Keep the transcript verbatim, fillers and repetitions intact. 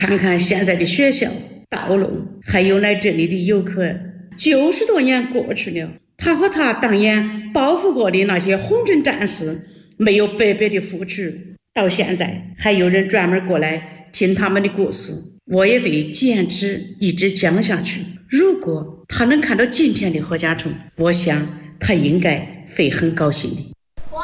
看看现在的学校、道路，还有来这里的游客。九十多年过去了，他和他当年报复过的那些红军战士没有白白的付出，到现在还有人专门过来听他们的故事。我也会坚持一直讲下去。如果他能看到今天的何家成，我想他应该会很高兴的。